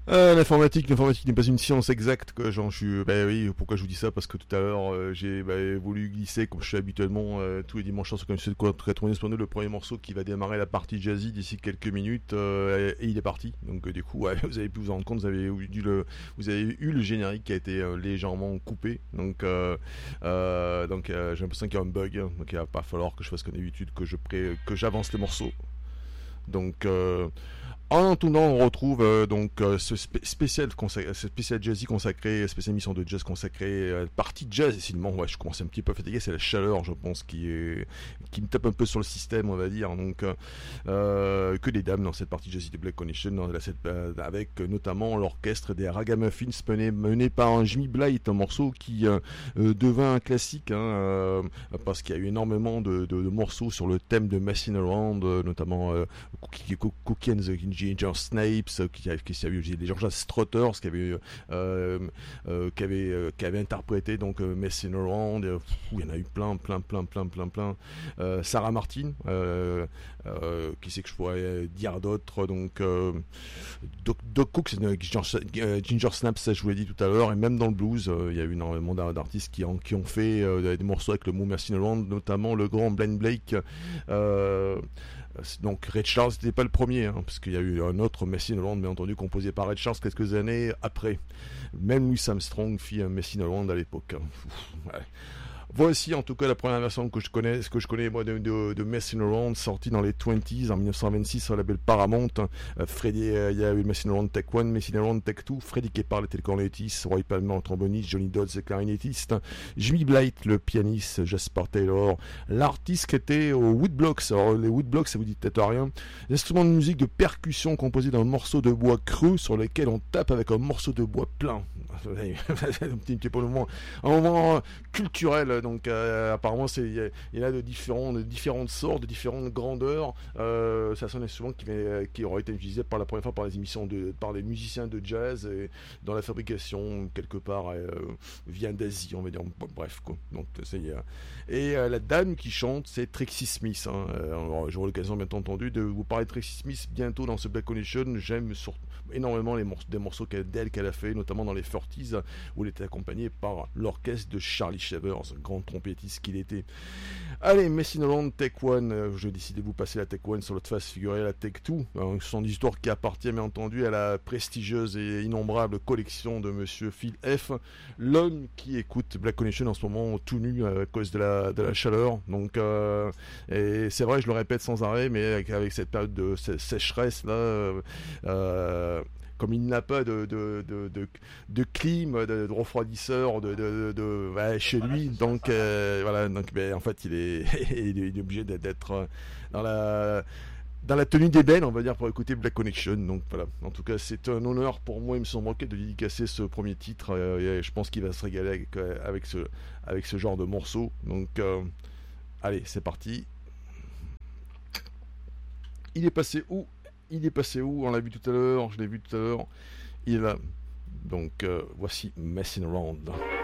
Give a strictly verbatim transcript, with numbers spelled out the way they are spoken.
Euh, l'informatique, l'informatique n'est pas une science exacte, quoi. Genre, je suis, bah oui, pourquoi je vous dis ça? Parce que tout à l'heure, euh, j'ai bah, voulu glisser, comme je fais habituellement euh, tous les dimanches soirs, comme je sais de quoi quatre-vingt-dix pour cent le premier morceau qui va démarrer la partie jazzy d'ici quelques minutes, euh, et il est parti. Donc, euh, du coup, ouais, vous avez pu vous rendre compte, vous avez eu, dû le, vous avez eu le générique qui a été euh, légèrement coupé. Donc, euh, euh, donc euh, j'ai l'impression qu'il y a un bug. Hein. Donc, il va pas falloir que je fasse comme d'habitude, que je pré, que j'avance les morceaux. Donc, euh, en attendant, on retrouve euh, donc euh, ce spé- spécial, consa- ce spécial jazzy consacré, spéciale émission de jazz consacrée, euh, partie jazz. Et sinon, ouais, je commence un petit peu à fatiguer. C'est la chaleur, je pense, qui est qui me tape un peu sur le système, on va dire. Donc, euh, euh, que des dames dans cette partie jazzy de Black Connection, dans la- cette, euh, avec euh, notamment l'orchestre des Ragamuffins mené, mené par un Jimmy Blight, un morceau qui euh, euh, devint un classique, hein, euh, parce qu'il y a eu énormément de, de, de morceaux sur le thème de Messing Around, euh, notamment euh, Cookie, Cookie and the Ginger Snapes, qui, qui avait eu des Georgia Strutters qui avaient euh, euh, qui avaient euh, qui avaient interprété donc euh, Messing Around. Et, pff, il y en a eu plein, plein, plein, plein, plein, plein. Euh, Sarah Martin, euh, euh, qui c'est que je pourrais dire d'autres, donc euh, Doc, Doc Cook, Ginger, Ginger Snaps, ça je vous l'ai dit tout à l'heure, et même dans le blues, euh, il y a eu énormément d'artistes qui, qui ont fait euh, des morceaux avec le mot Messing Around, notamment le grand Blind Blake. Euh, Donc Ray Charles n'était pas le premier, hein, parce qu'il y a eu un autre Messing Around, bien entendu, composé par Ray Charles quelques années après. Même Louis Armstrong fit un Messing Around à l'époque. Hein. Ouais. Voici en tout cas la première version que je connais, ce que je connais moi de, de, de Messing Around, sorti dans les vingt en dix-neuf cent vingt-six sur la label Paramount. Euh, Freddy, euh, il y a eu Messing Around Tech un, Messing Around Tech deux, Freddy Kepar était le cornettiste, Roy Palmer le tromboniste, Johnny Dodds le clarinettiste, Jimmy Blight le pianiste, Jasper Taylor, l'artiste qui était aux Woodblocks. Alors les Woodblocks, ça vous dit peut-être rien. L'instrument de musique de percussion composé d'un morceau de bois creux sur lequel on tape avec un morceau de bois plein. un petit peu le moment, un moment culturel. Donc euh, apparemment c'est il y, y en a de différents de différentes sortes, de différentes grandeurs. Euh, ça sont des instruments qui, qui auraient été utilisés par la première fois par les émissions de par les musiciens de jazz et dans la fabrication quelque part euh, vient d'Asie, on va dire. Bref quoi. Donc c'est euh, et euh, la dame qui chante c'est Trixie Smith. Hein. Euh, J'aurai l'occasion bien entendu de vous parler de Trixie Smith bientôt dans ce Black Connection. J'aime surtout énormément les morceaux, des morceaux d'elle qu'elle a fait, notamment dans les forties, où elle était accompagnée par l'orchestre de Charlie Shavers, grand trompettiste qu'il était. Allez, Messing Around Tech un, euh, j'ai décidé de vous passer la Tech un sur l'autre face figurée la Tech deux, hein, ce sont des histoires qui appartiennent bien entendu à la prestigieuse et innombrable collection de Monsieur Phil F, l'homme qui écoute Black Connection en ce moment tout nu à cause de la, de la chaleur. Donc, euh, et c'est vrai, je le répète sans arrêt, mais avec, avec cette période de sécheresse là, euh, euh, comme il n'a pas de, de, de, de, de clim, de, de refroidisseur de, de, de, ouais, chez lui, donc euh, voilà, donc ben, en fait il est, il est obligé d'être dans la dans la tenue d'ébène, on va dire, pour écouter Black Connection. Donc voilà, en tout cas c'est un honneur pour moi, il me semble, de dédicacer ce premier titre, euh, et je pense qu'il va se régaler avec, avec, ce, avec ce genre de morceau. Donc euh, allez, c'est parti. Il est passé où Il est passé où On l'a vu tout à l'heure, je l'ai vu tout à l'heure. Il est là. Donc euh, voici Messing Around.